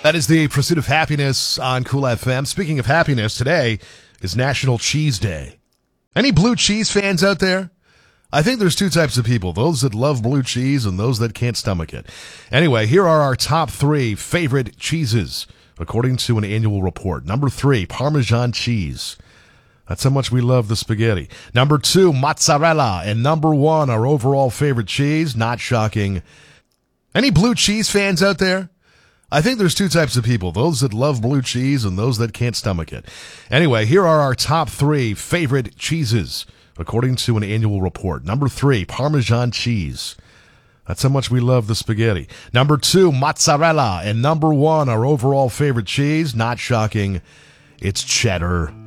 That is the Pursuit of Happiness on Cool FM. Speaking of happiness, today is National Cheese Day. Any blue cheese fans out there? I think there's two types of people, those that love blue cheese and those that can't stomach it. Anyway, here are our top 3 favorite cheeses, according to an annual report. Number 3, Parmesan cheese. That's how much we love the spaghetti. Number 2, mozzarella. And number 1, our overall favorite cheese, not shocking. Any blue cheese fans out there? I think there's two types of people, those that love blue cheese and those that can't stomach it. Anyway, here are our top 3 favorite cheeses, according to an annual report. Number 3, Parmesan cheese. That's how much we love the spaghetti. Number 2, mozzarella. And number 1, our overall favorite cheese, not shocking, it's cheddar.